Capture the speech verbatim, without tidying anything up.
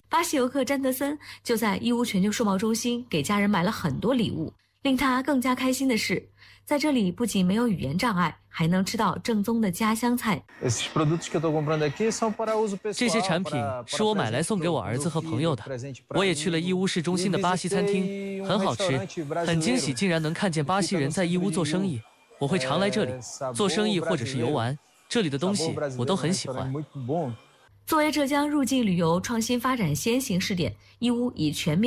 巴西游客詹德森就在义乌全球数贸中心给家人买了很多礼物。令他更加开心的是，在这里不仅没有语言障碍，还能吃到正宗的家乡菜。 这些产品是我买来送给我儿子和朋友的。我也去了义乌市中心的巴西餐厅，很好吃，很惊喜，竟然能看见巴西人在义乌做生意。我会常来这里做生意或者是游玩，这里的东西我都很喜欢。 作为浙江入境旅游创新发展先行试点，义乌已全面